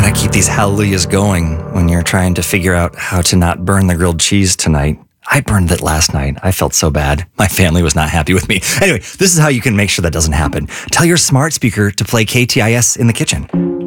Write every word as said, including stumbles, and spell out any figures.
gotta keep these hallelujahs going when you're trying to figure out how to not burn the grilled cheese tonight. I burned it last night. I felt so bad. My family was not happy with me. Anyway, this is how you can make sure that doesn't happen. Tell your smart speaker to play K T I S in the kitchen.